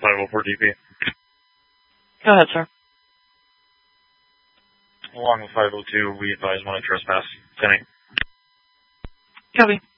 504 DP. Go ahead, sir. Along with 502, we advise one at trespass. 10-8. Copy.